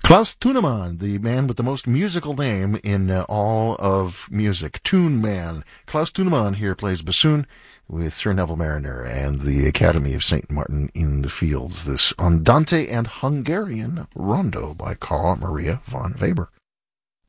Klaus Tunemann, the man with the most musical name in all of music. Tune Man. Klaus Tunemann here plays bassoon with Sir Neville Mariner and the Academy of St. Martin in the Fields. This Andante and Hungarian Rondo by Carl Maria von Weber.